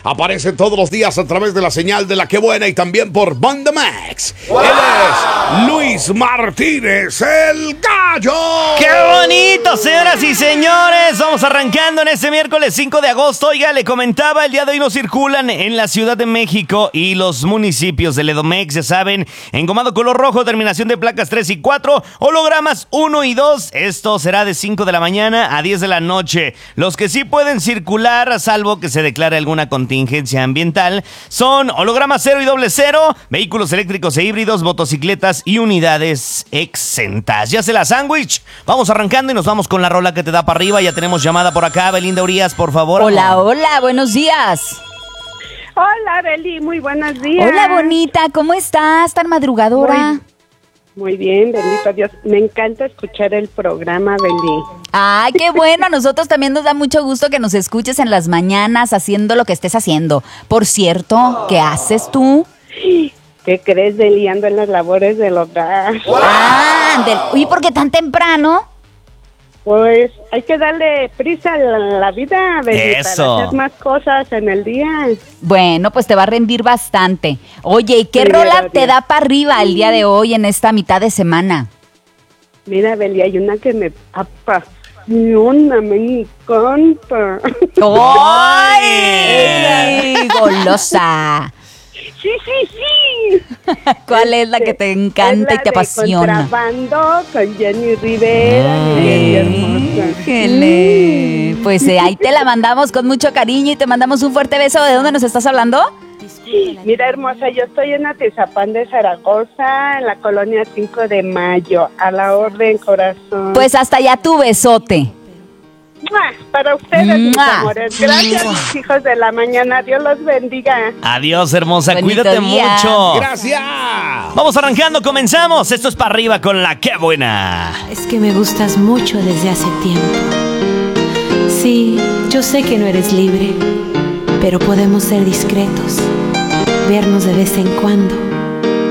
Aparece todos los días a través de la señal de La Qué Buena y también por Banda Max. ¡Wow! Él es Luis Martínez, el Gallo. ¡Qué bonito, señoras y señores! Vamos arrancando en este miércoles 5 de agosto. Oiga, le comentaba, el día de hoy no circulan en la Ciudad de México y los municipios del Edomex, ya saben, engomado color rojo, terminación de placas 3 y 4, hologramas 1 y 2. Esto será de 5 de la mañana a 10 de la noche. Los que sí pueden circular, salvo que se declare alguna contingencia ambiental, son hologramas 0 y 00, vehículos eléctricos e híbridos, motocicletas y unidades exentas. Ya se la sándwich. Vamos arrancando y nos vamos con la rola que te da para arriba. Ya tenemos llamada por acá. Belinda Urias, por favor. Hola, hola, buenos días. Hola, Beli, muy buenos días. Hola, bonita, ¿cómo estás? ¿Tan madrugadora? Muy bien, bendito Dios. Me encanta escuchar el programa, Beli. Ay, qué bueno. A nosotros también nos da mucho gusto que nos escuches en las mañanas haciendo lo que estés haciendo. Por cierto, ¿qué haces tú? ¿Qué crees, Beli? Ando en las labores del hogar. ¿Y por qué tan temprano? Pues hay que darle prisa a la vida, Beli, Eso. para hacer más cosas en el día. Bueno, pues te va a rendir bastante. Oye, ¿y qué Primero rola te Dios. da para arriba el día de hoy en esta mitad de semana? Mira, Beli, hay una que me apasiona, me encanta. ¡Ay! ¡Golosa! Sí. ¿Cuál es la que te encanta y te apasiona? Contrabando con Jenny Rivera, mi hermosa. Híjole. Pues ahí te la mandamos con mucho cariño y te mandamos un fuerte beso. ¿De dónde nos estás hablando? Mira, hermosa, yo estoy en Atizapán de Zaragoza, en la colonia 5 de Mayo, a la orden, corazón. Pues hasta allá tu besote. ¡Mua! Para ustedes, mis ¡Mua! amores. Gracias, mis hijos de la mañana. Dios los bendiga. Adiós, hermosa. Bonito Cuídate día. mucho. Gracias. Vamos arrancando, comenzamos. Esto es para arriba con La Qué Buena. Es que me gustas mucho desde hace tiempo. Sí, yo sé que no eres libre, pero podemos ser discretos, vernos de vez en cuando